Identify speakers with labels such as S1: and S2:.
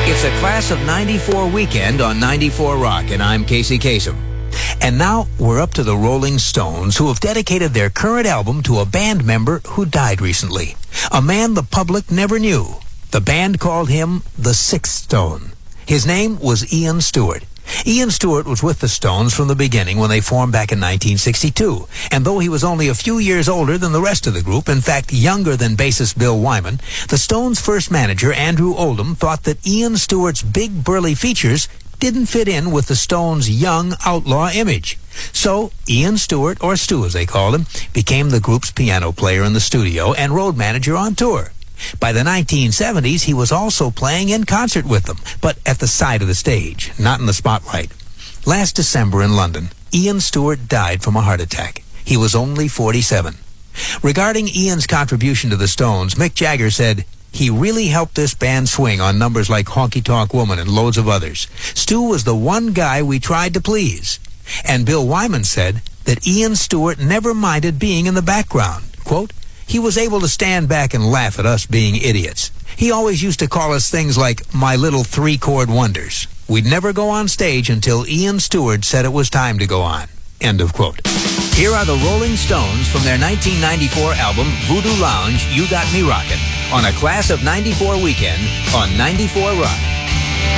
S1: It's a Class of 94 weekend on 94 Rock, and I'm Casey Kasem. And now we're up to the Rolling Stones, who have dedicated their current album to a band member who died recently. A man the public never knew. The band called him the Sixth Stone. His name was Ian Stewart. Ian Stewart was with the Stones from the beginning when they formed back in 1962. And though he was only a few years older than the rest of the group, in fact younger than bassist Bill Wyman, the Stones' first manager, Andrew Oldham, thought that Ian Stewart's big burly features didn't fit in with the Stones' young outlaw image. So Ian Stewart, or Stu as they called him, became the group's piano player in the studio and road manager on tour. By the 1970s, he was also playing in concert with them, but at the side of the stage, not in the spotlight. Last December in London, Ian Stewart died from a heart attack. He was only 47. Regarding Ian's contribution to the Stones, Mick Jagger said, "He really helped this band swing on numbers like Honky Tonk Woman and loads of others. Stu was the one guy we tried to please." And Bill Wyman said that Ian Stewart never minded being in the background. Quote, "He was able to stand back and laugh at us being idiots. He always used to call us things like my little three-chord wonders. We'd never go on stage until Ian Stewart said it was time to go on." End of quote. Here are the Rolling Stones from their 1994 album Voodoo Lounge, You Got Me Rockin', on a Class of 94 weekend on 94 Rock.